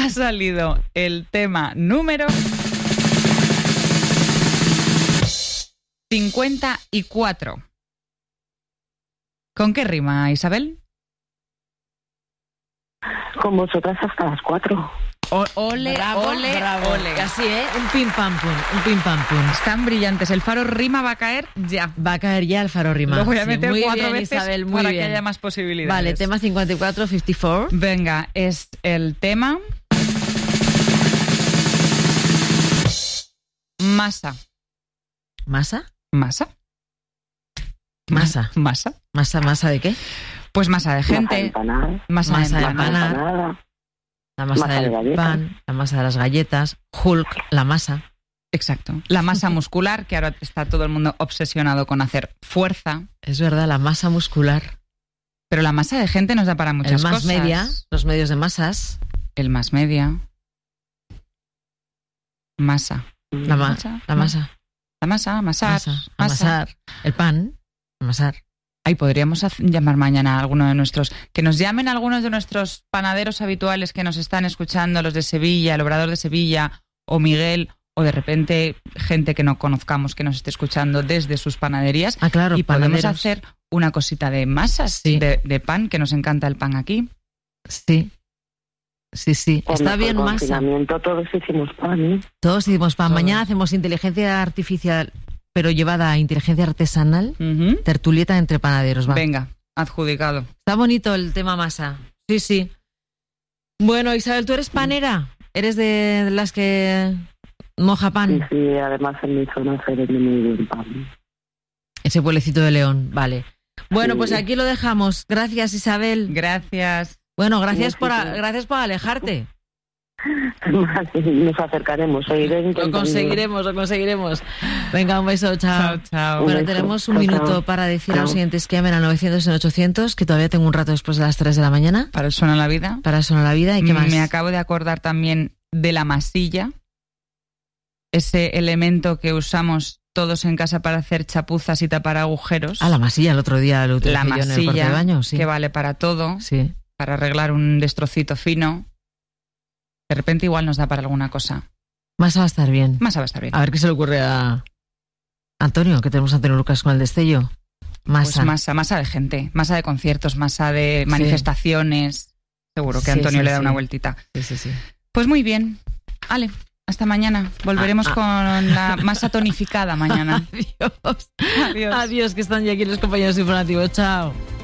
ha salido el tema número 54. ¿Con qué rima, Isabel? Con vosotras hasta las 4. Ole, Bravo, ole, bravo. ole. Así, un pim pam pum. Están brillantes. El faro rima va a caer ya. Va a caer ya el faro rima. Lo voy a Sí, meter muy 4 bien, veces Isabel, muy para bien. que haya más posibilidades. Vale, tema 54, 54. Venga, es el tema masa. ¿Masa? ¿Masa? Masa. ¿Masa? ¿Masa de qué? Pues masa de gente. Masa de empanada. empanar. La masa Masa de del galletas. pan, la masa de las galletas, Hulk, la masa. Exacto. La masa muscular, que ahora está todo el mundo obsesionado con hacer fuerza. Es verdad, la masa muscular. Pero la masa de gente nos da para muchas El más cosas. media, los medios de masas. El más media. Masa. La masa. La masa, amasar. Amasar. El pan. Amasar. Ahí podríamos llamar mañana a alguno de nuestros... Que nos llamen algunos de nuestros panaderos habituales que nos están escuchando, los de Sevilla, el Obrador de Sevilla, o Miguel, o de repente gente que no conozcamos que nos esté escuchando desde sus panaderías. Ah, claro, y podemos panaderos. hacer una cosita de masas, Sí. de pan, que nos encanta el pan aquí. Sí. Sí. Está bien masa. confinamiento todos hicimos pan, ¿eh? Todos hicimos pan. Todos. Mañana hacemos inteligencia artificial, pero llevada a inteligencia artesanal. Ujú. Tertulieta entre panaderos. Va. Venga, adjudicado. Está bonito el tema masa. Sí. Bueno, Isabel, ¿tú eres panera? ¿Eres de las que moja pan? Sí, además en mi zona se vende muy bien pan. Ese pueblecito de León, vale. Bueno, Sí. pues aquí lo dejamos. Gracias, Isabel. Gracias. Bueno, gracias Sí, por sí. gracias por alejarte. Nos acercaremos. Lo conseguiremos. Venga, un beso, chao. Chao. Bueno, Un beso. tenemos un Chao, minuto chao. para decir a los Chao. siguientes que llamen al 900 en 800, que todavía tengo un rato después de las 3 de la mañana Para el Suena la Vida. para Sonar la Vida. ¿Y qué más? Me acabo de acordar también de la masilla, ese elemento que usamos todos en casa para hacer chapuzas y tapar agujeros. Ah, la masilla, el otro día lo utilicé La yo en el cuarto de masilla, baño. Sí. que vale para todo, Sí. para arreglar un destrocito fino. De repente igual nos da para alguna cosa. Masa va a estar bien. Masa va a estar bien. A ver qué se le ocurre a Antonio, que tenemos a Antonio Lucas con el destello. Masa. Pues masa de gente, masa de conciertos, masa de manifestaciones. Seguro que Sí, Antonio sí, le da sí. una vueltita. Sí. Pues muy bien. Ale, hasta mañana. Volveremos con la masa tonificada mañana. Adiós. Adiós. Adiós, que están ya aquí los compañeros informativos. Chao.